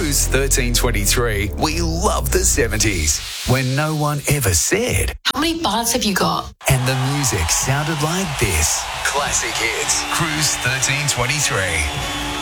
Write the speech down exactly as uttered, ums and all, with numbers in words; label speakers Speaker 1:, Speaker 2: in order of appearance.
Speaker 1: Cruise thirteen twenty-three, we love the seventies, when no one ever said.
Speaker 2: How many bars have you got?
Speaker 1: And the music sounded like this. Classic hits. Cruise thirteen twenty-three.